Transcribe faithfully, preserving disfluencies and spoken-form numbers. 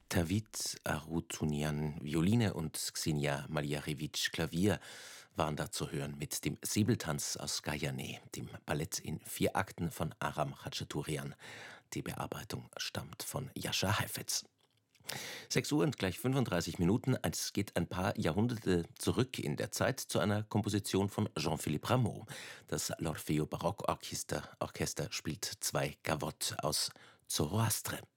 Tawit Arutunian Violine und Xenia Maljarewitsch Klavier waren da zu hören mit dem Säbeltanz aus Gayane, dem Ballett in vier Akten von Aram Khachaturian. Die Bearbeitung stammt von Jascha Heifetz. Sechs Uhr und gleich fünfunddreißig Minuten. Es geht ein paar Jahrhunderte zurück in der Zeit zu einer Komposition von Jean-Philippe Rameau. Das L'Orfeo Barockorchester Orchester spielt zwei Gavottes aus Zoroastre.